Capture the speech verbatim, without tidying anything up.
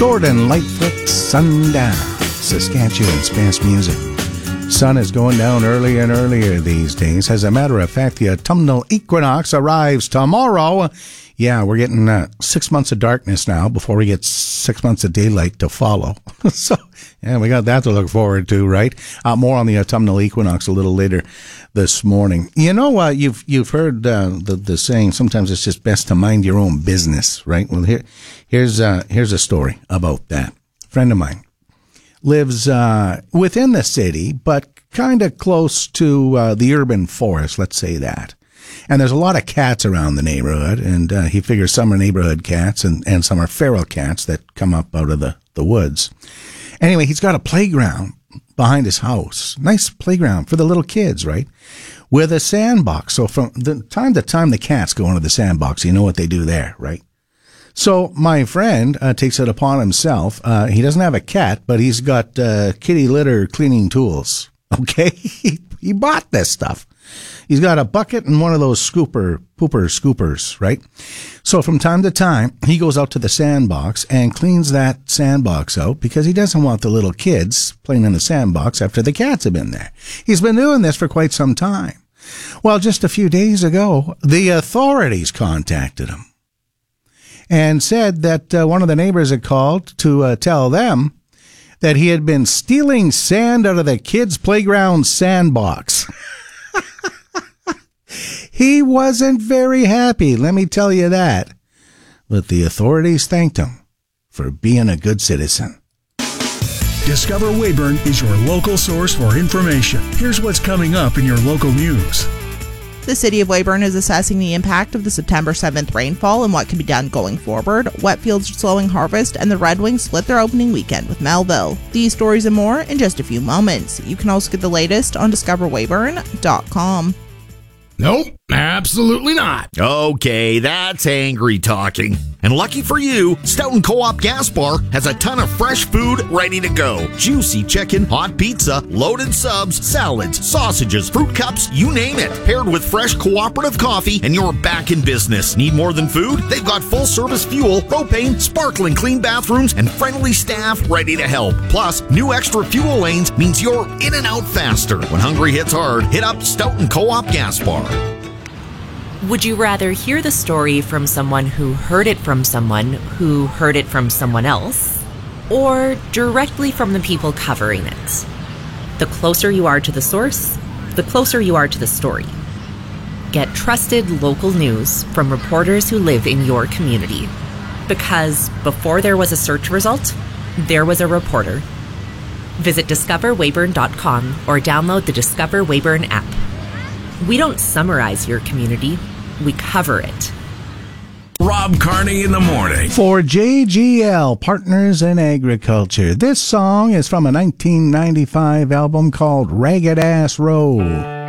Gordon Lightfoot, Sundown, Saskatchewan's best music. Sun is going down earlier and earlier these days. As a matter of fact, the autumnal equinox arrives tomorrow. Yeah, we're getting uh, six months of darkness now before we get six months of daylight to follow. So, yeah, we got that to look forward to, right? Uh, more on the autumnal equinox a little later this morning. You know, uh, you've you've heard uh, the the saying, sometimes it's just best to mind your own business, right? Well, here here's uh, here's a story about that. A friend of mine lives uh, within the city, but kind of close to uh, the urban forest, let's say that. And there's a lot of cats around the neighborhood, and uh, he figures some are neighborhood cats and, and some are feral cats that come up out of the, the woods. Anyway, he's got a playground behind his house. Nice playground for the little kids, right? With a sandbox. So from the time to time the cats go into the sandbox, you know what they do there, right? So my friend uh, takes it upon himself. Uh, he doesn't have a cat, but he's got uh, kitty litter cleaning tools. Okay? he, he bought this stuff. He's got a bucket and one of those scooper, pooper scoopers, right? So from time to time, he goes out to the sandbox and cleans that sandbox out because he doesn't want the little kids playing in the sandbox after the cats have been there. He's been doing this for quite some time. Well, just a few days ago, the authorities contacted him and said that uh, one of the neighbors had called to uh, tell them that he had been stealing sand out of the kids' playground sandbox. He wasn't very happy, let me tell you that. But the authorities thanked him for being a good citizen. Discover Weyburn is your local source for information. Here's what's coming up in your local news. The City of Weyburn is assessing the impact of the September seventh rainfall and what can be done going forward. Wetfields slowing harvest, and the Red Wings split their opening weekend with Melville. These stories and more in just a few moments. You can also get the latest on discover weyburn dot com. Nope, absolutely not. Okay, that's angry talking. And lucky for you, Stoughton Co-op Gas Bar has a ton of fresh food ready to go. Juicy chicken, hot pizza, loaded subs, salads, sausages, fruit cups, you name it. Paired with fresh cooperative coffee, and you're back in business. Need more than food? They've got full-service fuel, propane, sparkling clean bathrooms, and friendly staff ready to help. Plus, new extra fuel lanes means you're in and out faster. When hungry hits hard, hit up Stoughton Co-op Gas Bar. Would you rather hear the story from someone who heard it from someone who heard it from someone else, or directly from the people covering it? The closer you are to the source, the closer you are to the story. Get trusted local news from reporters who live in your community. Because before there was a search result, there was a reporter. Visit discover weyburn dot com or download the Discover Weyburn app. We don't summarize your community, we cover it. Rob Carney in the morning. For J G L, Partners in Agriculture. This song is from a nineteen ninety-five album called Ragged Ass Road.